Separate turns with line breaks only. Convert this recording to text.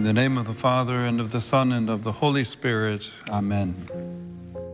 the name of the Father, and of the Son, and of the Holy Spirit. Amen.